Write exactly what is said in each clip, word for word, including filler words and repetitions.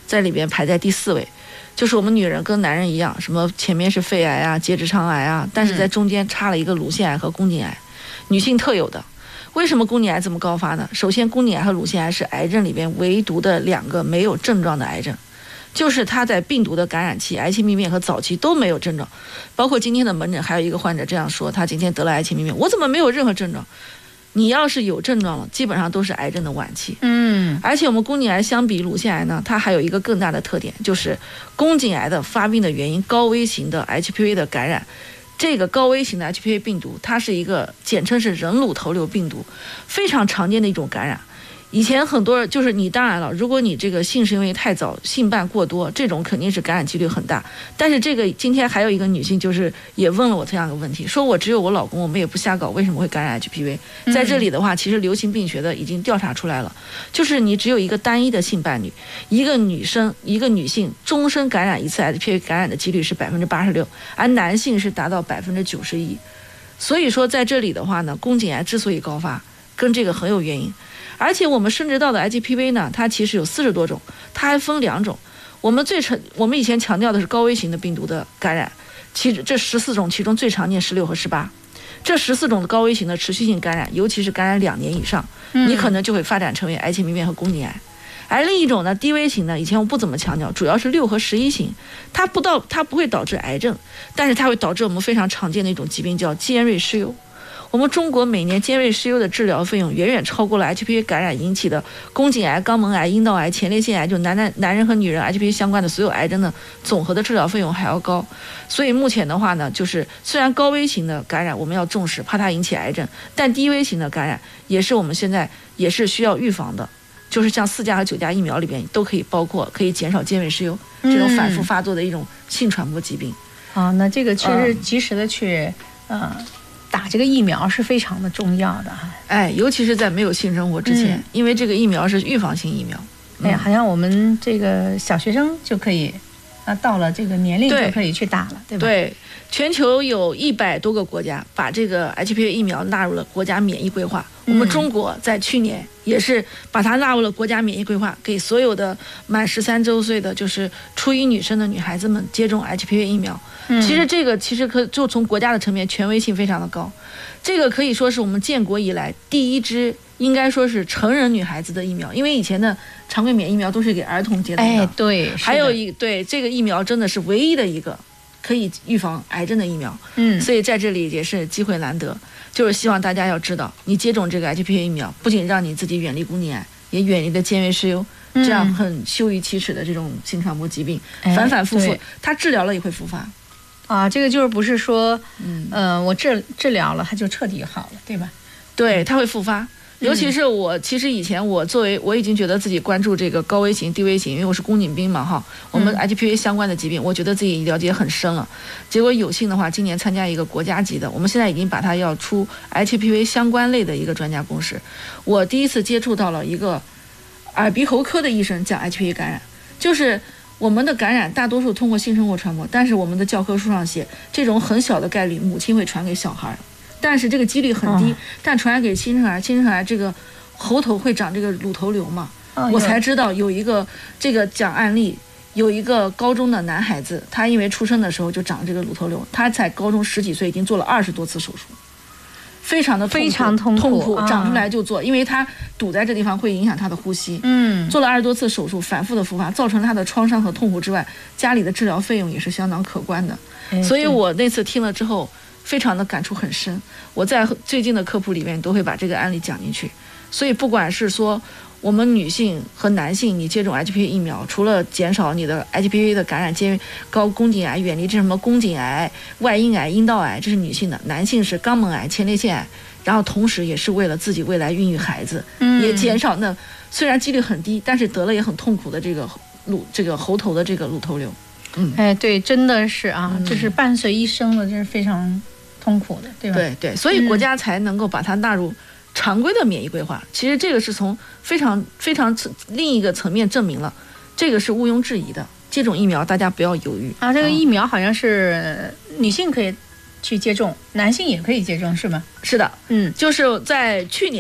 在里边排在第四位。就是我们女人跟男人一样，什么前面是肺癌啊、结直肠癌啊，但是在中间插了一个乳腺癌和宫颈癌，女性特有的。为什么宫颈癌这么高发呢？首先，宫颈癌和乳腺癌是癌症里边唯独的两个没有症状的癌症，就是它在病毒的感染期、癌前病变和早期都没有症状。包括今天的门诊还有一个患者这样说，他今天得了癌前病变，我怎么没有任何症状？你要是有症状了，基本上都是癌症的晚期。 嗯， 而且我们宫颈癌相比乳腺癌呢，它还有一个更大的特点，就是宫颈癌的发病的原因高危型的 H P V 的感染。这个高危型的 H P V 病毒，它是一个简称是人乳头瘤病毒，非常常见的一种感染。以前很多就是你当然了，如果你这个性行为太早、性伴过多，这种肯定是感染几率很大。但是这个今天还有一个女性就是也问了我这样一个问题，说我只有我老公，我们也不瞎搞，为什么会感染 H P V？ 在这里的话，其实流行病学的已经调查出来了，就是你只有一个单一的性伴侣，一个女生一个女性终身感染一次 H P V 感染的几率是百分之八十六，而男性是达到百分之九十一。所以说在这里的话呢，宫颈癌之所以高发，跟这个很有原因。而且我们生殖道的 H P V 呢，它其实有四十多种，它还分两种。我们最常我们以前强调的是高危型的病毒的感染，其这十四种其中最常见十六和十八，这十四种的高危型的持续性感染，尤其是感染两年以上，你可能就会发展成为癌前病变和宫颈癌。而另一种呢，低危型呢，以前我不怎么强调，主要是六和十一型，它不到它不会导致癌症，但是它会导致我们非常常见的一种疾病叫尖锐湿疣。我们中国每年尖锐湿疣的治疗费用远远超过了 H P V 感染引起的宫颈癌、肛门癌、阴道癌、前列腺癌，就男男男人和女人 H P V 相关的所有癌症的总和的治疗费用还要高。所以目前的话呢，就是虽然高危型的感染我们要重视，怕它引起癌症，但低危型的感染也是我们现在也是需要预防的。就是像四价和九价疫苗里边都可以包括，可以减少尖锐湿疣这种反复发作的一种性传播疾病。 啊、嗯，那这个确实及时的去呃。打这个疫苗是非常的重要的哈， 哎，尤其是在没有性生活之前，嗯、因为这个疫苗是预防性疫苗。 哎呀，好像我们这个小学生就可以，啊，到了这个年龄就可以去打了， 对, 对吧？ 对，全球有一百多个国家把这个 H P V 疫苗纳入了国家免疫规划。我们中国在去年也是把它纳入了国家免疫规划，给所有的满十三周岁的就是初一女生的女孩子们接种 H P V 疫苗。嗯、其实这个其实可就从国家的层面权威性非常的高，这个可以说是我们建国以来第一支应该说是成人女孩子的疫苗，因为以前的常规免疫苗都是给儿童接的。 哎，对， 还有一对这个疫苗真的是唯一的一个可以预防癌症的疫苗。 嗯， 所以在这里也是机会难得，就是希望大家要知道，你接种这个 H P V 疫苗，不仅让你自己远离宫颈癌，也远离了尖锐湿疣。这样很羞于启齿的这种性传播疾病，嗯、反反复复，它治疗了也会复发。 啊，这个就是不是说，嗯，呃，我治治疗了，它就彻底好了，对吧？ 对，它会复发。尤其是我，其实以前我作为我已经觉得自己关注这个高危型、低危型，因为我是宫颈病嘛，哈，我们 H P V 相关的疾病，我觉得自己了解很深了。结果有幸的话，今年参加一个国家级的，我们现在已经把它要出 H P V 相关类的一个专家公示。我第一次接触到了一个耳鼻喉科的医生讲 H P V 感染，就是我们的感染大多数通过性生活传播，但是我们的教科书上写，这种很小的概率母亲会传给小孩。但是这个几率很低，哦、但传染给新生儿，新生儿这个喉头会长这个乳头瘤嘛，哦、我才知道有一个这个讲案例，有一个高中的男孩子，他因为出生的时候就长这个乳头瘤，他才高中十几岁，已经做了二十多次手术，非常的痛苦非常痛苦， 痛苦长出来就做，啊、因为他堵在这地方会影响他的呼吸， 嗯， 做了二十多次手术，反复的复发，造成他的创伤和痛苦之外，家里的治疗费用也是相当可观的，哎、所以我那次听了之后。非常的感触很深，我在最近的科普里面都会把这个案例讲进去。所以不管是说我们女性和男性，你接种 H P V 疫苗，除了减少你的 H P V 的感染，接高宫颈癌，远离这什么宫颈癌、外阴癌、阴道癌，这是女性的；男性是肛门癌、前列腺癌，然后同时也是为了自己未来孕育孩子，嗯、也减少那虽然几率很低，但是得了也很痛苦的这个乳这个喉头的这个乳头瘤。 嗯，哎，对，真的是啊，嗯、就是伴随一生的，这是非常痛苦的，对吧？ 对对，所以国家才能够把它纳入常规的免疫规划。嗯、其实这个是从非常非常另一个层面证明了，这个是毋庸置疑的。接种疫苗，大家不要犹豫啊！这个疫苗好像是女性可以去接种，男性也可以接种，是吗？ 是的， 嗯， 就是在去年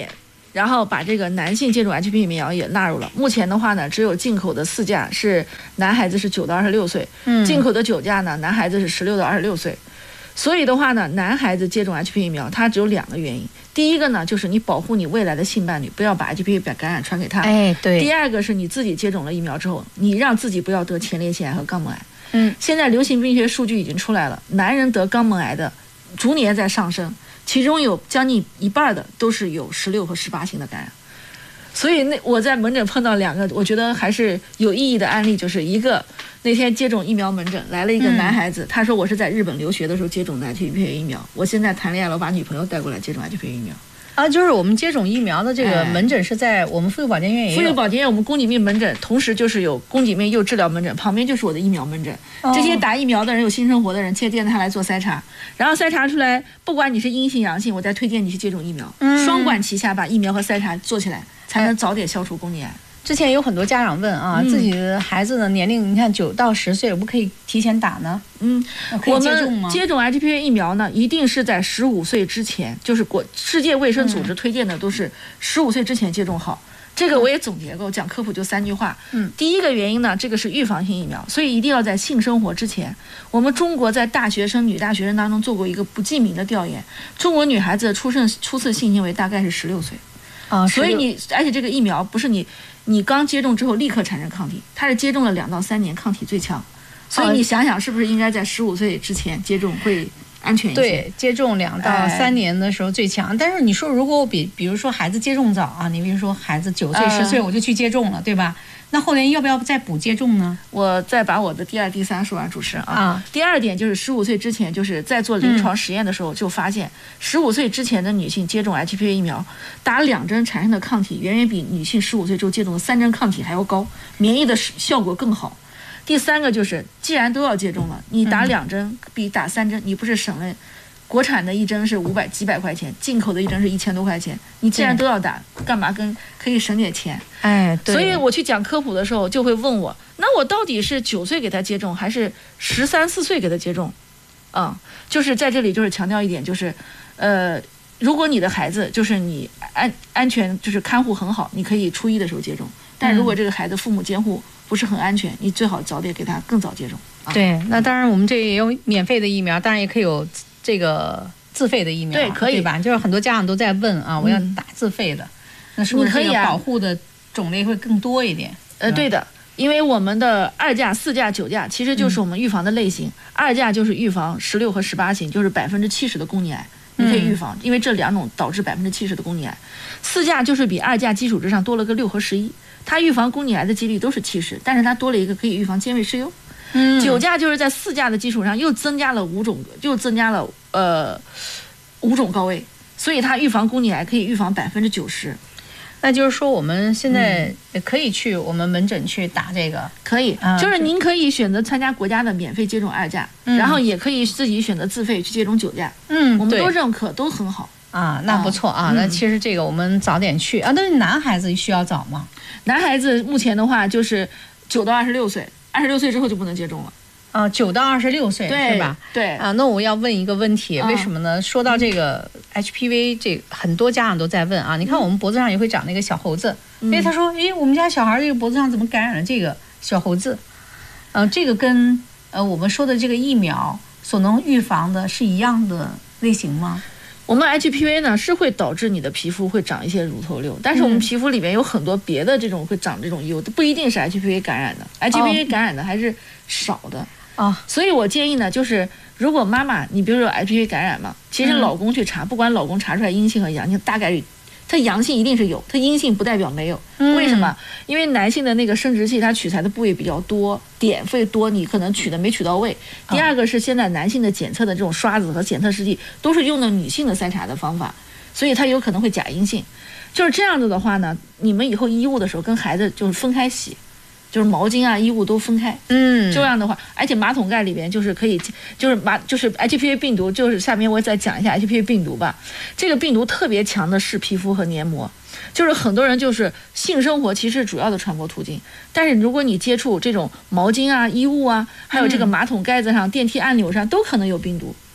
然后把这个男性接种 H P V 疫苗也纳入了。目前的话呢，只有进口的四价是男孩子是九到二十六岁，嗯，进口的九价呢，男孩子是十六到二十六岁。所以的话呢，男孩子接种 H P V 疫苗，它只有两个原因。第一个呢，就是你保护你未来的性伴侣，不要把 H P V 感染传给他。 哎，对。 第二个是你自己接种了疫苗之后，你让自己不要得前列腺癌和肛门癌。 嗯， 现在流行病学数据已经出来了，男人得肛门癌的逐年在上升，其中有将近一半的都是有十六和十八型的感染。所以那我在门诊碰到两个我觉得还是有意义的案例，就是一个那天接种疫苗门诊来了一个男孩子，嗯、他说我是在日本留学的时候接种的 H P V 疫苗，我现在谈恋爱了，我把女朋友带过来接种 H P V 疫苗。 啊，就是我们接种疫苗的这个门诊是在我们妇幼保健院也有。妇幼保健院我们宫颈病门诊，同时就是有宫颈病幼治疗门诊，旁边就是我的疫苗门诊。哦、这些打疫苗的人有性生活的人，接电他来做筛查，然后筛查出来，不管你是阴性阳性，我再推荐你去接种疫苗，嗯、双管齐下，把疫苗和筛查做起来，才能早点消除宫颈癌。 之前有很多家长问啊，嗯、自己的孩子的年龄，你看九到十岁，我不可以提前打呢？ 嗯， 可以接种吗？ 我们接种 H P V 疫苗呢，一定是在十五岁之前，就是国世界卫生组织推荐的都是十五岁之前接种好。嗯、这个我也总结过，讲科普就三句话。嗯，第一个原因呢，这个是预防性疫苗，所以一定要在性生活之前。我们中国在大学生、女大学生当中做过一个不记名的调研，中国女孩子出生初次性行为大概是十六岁。 啊， 所以你而且这个疫苗不是你你刚接种之后立刻产生抗体，它是接种了两到三年抗体最强，所以你想想是不是应该在十五岁之前接种会安全一些？ 对，接种两到三年的时候最强。哎、但是你说如果我比比如说孩子接种早啊，你比如说孩子九岁十岁我就去接种了，对吧？那后年要不要再补接种呢？ 我再把我的第二、第三说完，主持人啊。 啊第二点就是十五岁之前，就是在做临床实验的时候就发现，十五岁之前的女性接种 H P V 疫苗，打两针产生的抗体远远比女性十五岁之后接种的三针抗体还要高，免疫的效果更好。第三个就是，既然都要接种了，你打两针比打三针，你不是省了？国产的一针是五百几百块钱，进口的一针是一千多块钱。你既然都要打，干嘛跟可以省点钱？ 哎，对。 所以我去讲科普的时候，就会问我，那我到底是九岁给他接种，还是十三四岁给他接种？嗯，就是在这里就是强调一点，就是，呃，如果你的孩子就是你安安全就是看护很好，你可以初一的时候接种。但如果这个孩子父母监护不是很安全，你最好早点给他更早接种。啊、 对，那当然我们这也有免费的疫苗，当然也可以有。这个自费的疫苗， 对，可以对吧？就是很多家长都在问啊，我要打自费的，嗯、那是不是这个保护的种类会更多一点？ 呃，对的，因为我们的二价、四价、九价其实就是我们预防的类型。嗯、二价就是预防十六和十八型，就是百分之七十的宫颈癌，你可以预防，嗯、因为这两种导致百分之七十的宫颈癌。四价就是比二价基础之上多了个六和十一，它预防宫颈癌的几率都是七十，但是它多了一个可以预防尖锐湿疣。 嗯， 九价就是在四价的基础上又增加了五种，又增加了呃五种高危，所以它预防宫颈癌可以预防百分之九十。 那就是说我们现在可以去我们门诊去打这个， 可以， 啊、 就是您可以选择参加国家的免费接种二价，嗯、然后也可以自己选择自费去接种九价。 嗯， 我们都认可，都很好。 啊，那不错啊，嗯、那其实这个我们早点去啊。但是男孩子需要早吗？ 男孩子目前的话就是九到二十六岁。二十六岁之后就不能接种了， 啊，九到二十六岁是吧？ 对啊，那我要问一个问题，为什么呢？嗯、说到这个 H P V， 这很多家长都在问啊。你看我们脖子上也会长那个小猴子，嗯、哎，他说，哎，我们家小孩这个脖子上怎么感染了这个小猴子？呃，这个跟呃我们说的这个疫苗所能预防的是一样的类型吗？ 我们 H P V 呢是会导致你的皮肤会长一些乳头瘤，但是我们皮肤里面有很多别的这种会长这种疣，不一定是 H P V 感染的、哦、H P V 感染的还是少的啊、哦。 所以我建议呢，就是如果妈妈你比如说 H P V 感染嘛，其实老公去查，嗯、不管老公查出来阴性和阳性，大概率它阳性一定是有，它阴性不代表没有。 嗯、 为什么？因为男性的那个生殖器它取材的部位比较多，点会多，你可能取的没取到位。第二个是现在男性的检测的这种刷子和检测试剂都是用的女性的筛查的方法，所以它有可能会假阴性。就是这样子的话呢，你们以后衣物的时候跟孩子就是分开洗。就是毛巾啊、衣物都分开， 嗯， 这样的话，而且马桶盖里边就是可以，就是马就是 H P V 病毒，就是下面我再讲一下 H P V 病毒吧。这个病毒特别强的是皮肤和黏膜，就是很多人就是性生活其实主要的传播途径，但是如果你接触这种毛巾啊、衣物啊，还有这个马桶盖子上、嗯、电梯按钮上都可能有病毒。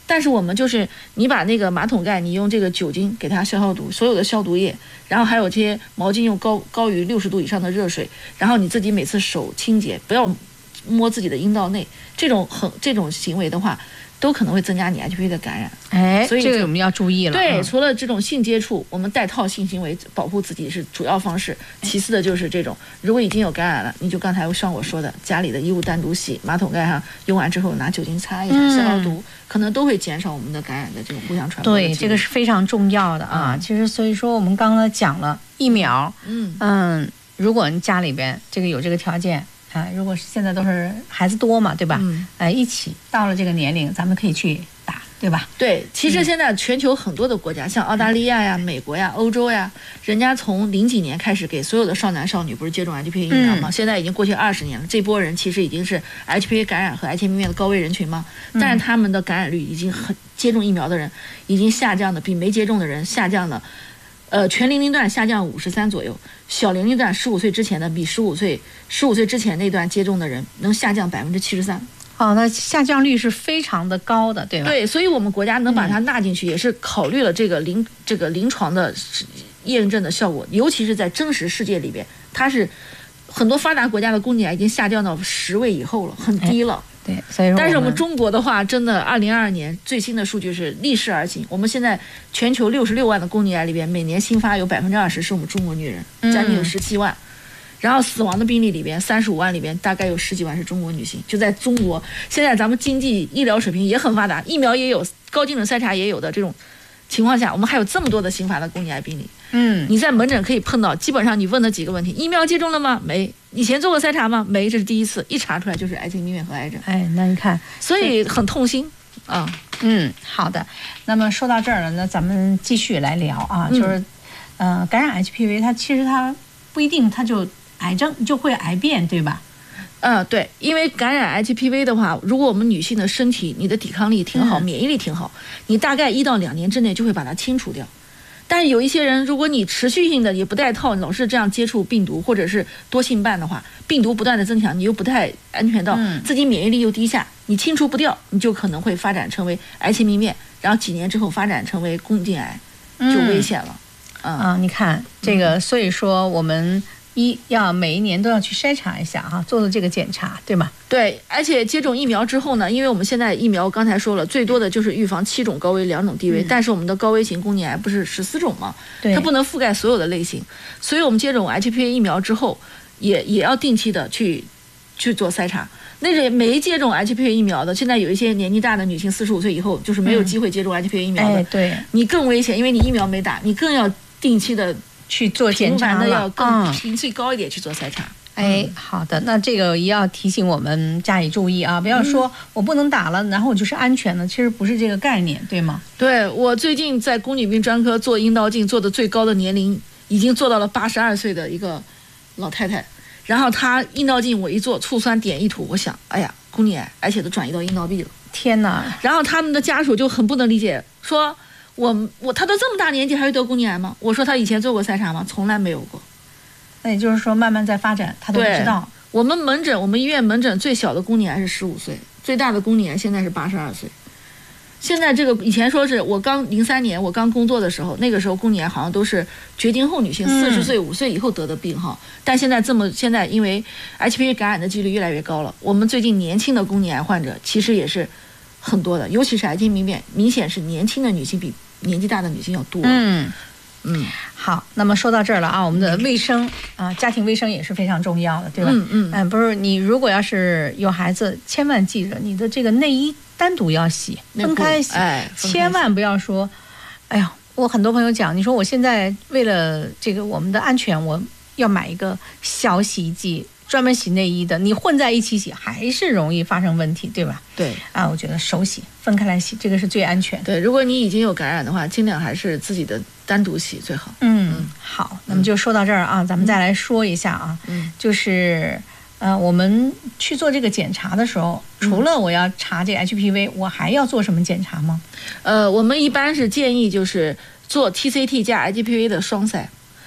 但是我们就是你把那个马桶盖，你用这个酒精给它消消毒，所有的消毒液，然后还有这些毛巾用高高于六十度以上的热水，然后你自己每次手清洁，不要摸自己的阴道内，这种很这种行为的话，都可能会增加你 H P V 的感染。 哎， 所以这个我们要注意了。 对， 嗯、 除了这种性接触，我们带套性行为保护自己是主要方式，其次的就是这种，如果已经有感染了，你就刚才像我说的，家里的衣物单独洗，马桶盖上用完之后拿酒精擦一下，消消毒，可能都会减少我们的感染的这种互相传播的。 对，这个是非常重要的啊。嗯、其实所以说我们刚才讲了疫苗，嗯嗯，如果你家里边这个有这个条件。啊，如果是现在都是孩子多嘛，对吧？嗯，呃，一起到了这个年龄，咱们可以去打，对吧？ 对，其实现在全球很多的国家，嗯、像澳大利亚呀、美国呀、欧洲呀，人家从零几年开始给所有的少男少女不是接种 H P V 疫苗吗？嗯、现在已经过去二十年了，这波人其实已经是 H P V 感染和 H P V 的高危人群嘛，但是他们的感染率已经很接种疫苗的人已经下降的比没接种的人下降了。呃，全年龄段下降五十三左右，小年龄段十五岁之前的比十五岁十五岁之前那段接种的人能下降百分之七十三。 哦，那下降率是非常的高的，对吧？ 对，所以我们国家能把它纳进去，也是考虑了这个临、嗯、这个临床的验证的效果，尤其是在真实世界里边，它是很多发达国家的宫颈癌已经下降到十位以后了，很低了。 哎对，所以说但是我们中国的话，真的，二零二二年最新的数据是逆势而行。我们现在全球六十六万的宫颈癌里边，每年新发有百分之二十是我们中国女人，将近有十七万。嗯、然后死亡的病例里边，三十五万里边大概有十几万是中国女性。就在中国，现在咱们经济医疗水平也很发达，疫苗也有，高精准筛查也有的这种情况下，我们还有这么多的新发的宫颈癌病例。嗯，你在门诊可以碰到，基本上你问的几个问题：疫苗接种了吗？没。以前做过筛查吗？没，这是第一次，一查出来就是癌性病变和癌症。 哎，那你看， 所以很痛心啊。 嗯，好的。那么说到这儿了，那咱们继续来聊啊，嗯、就是，呃，感染 H P V， 它其实它不一定它就癌症就会癌变，对吧？ 嗯，对，因为感染 H P V 的话，如果我们女性的身体你的抵抗力挺好，嗯、免疫力挺好，你大概一到两年之内就会把它清除掉。但是有一些人，如果你持续性的也不带套，老是这样接触病毒，或者是多性伴的话，病毒不断的增强，你又不太安全到，自己免疫力又低下，你清除不掉，你就可能会发展成为癌前病变，然后几年之后发展成为宫颈癌，就危险了。 嗯、啊，你看这个，所以说我们一要每一年都要去筛查一下哈、啊，做做这个检查，对吗？ 对，而且接种疫苗之后呢，因为我们现在疫苗刚才说了，最多的就是预防七种高危，两种低危，嗯、但是我们的高危型宫颈癌不是十四种吗？对，它不能覆盖所有的类型，所以我们接种 H P V 疫苗之后，也也要定期的去去做筛查。那是没接种 H P V 疫苗的，现在有一些年纪大的女性，四十五岁以后就是没有机会接种 H P V 疫苗的， 嗯哎、对， 你更危险，因为你疫苗没打，你更要定期的去做检查了， 的要更频次高一点去做筛查。嗯哎，好的，那这个也要提醒我们加以注意啊，不要说我不能打了，然后我就是安全的，其实不是这个概念，对吗？ 对，我最近在宫颈病专科做阴道镜，做的最高的年龄已经做到了八十二岁的一个老太太，然后她阴道镜我一做，醋酸碘一吐，我想，哎呀，宫颈癌，而且都转移到阴道壁了， 天哪！ 然后他们的家属就很不能理解，说我我她都这么大年纪还会得宫颈癌吗？我说她以前做过筛查吗？从来没有过。 那也就是说，慢慢在发展，他都不知道。 我们门诊，我们医院门诊最小的宫颈癌是十五岁，最大的宫颈癌现在是八十二岁。现在这个以前说是我刚零三年我刚工作的时候，那个时候宫颈癌好像都是绝经后女性四十岁五岁以后得的病哈，但现在这么现在因为 H P V 感染的几率越来越高了，我们最近年轻的宫颈癌患者其实也是很多的，尤其是癌前病变，明显是年轻的女性比年纪大的女性要多。 嗯。 嗯， 好，那么说到这儿了啊，我们的卫生啊，家庭卫生也是非常重要的，对吧？ 嗯嗯， 嗯，不是，你如果要是有孩子，千万记着你的这个内衣单独要洗，分开洗， 哎， 千万不要说，哎呀，我很多朋友讲，你说我现在为了这个我们的安全，我要买一个小洗衣机。专门洗内衣的，你混在一起洗还是容易发生问题，对吧？ 对啊，我觉得手洗分开来洗，这个是最安全。 对，如果你已经有感染的话，尽量还是自己的单独洗最好。 嗯，嗯好，那么就说到这儿啊，嗯、咱们再来说一下啊，嗯，就是呃，我们去做这个检查的时候，除了我要查这个 H P V，、嗯、我还要做什么检查吗？ 呃，我们一般是建议就是做 T C T 加 H P V 的双筛。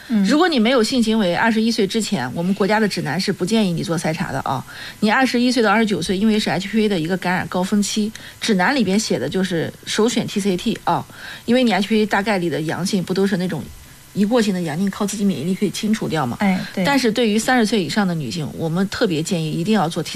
嗯、 如果你没有性行为，二十一岁之前，我们国家的指南是不建议你做筛查的啊。你二十一岁到二十九岁，因为是 H P V 的一个感染高峰期，指南里边写的就是首选 T C T 啊，因为你 H P V 大概率的阳性不都是那种一过性的阳性，靠自己免疫力可以清除掉嘛？ 哎，对。 但是对于三十岁以上的女性，我们特别建议一定要做 T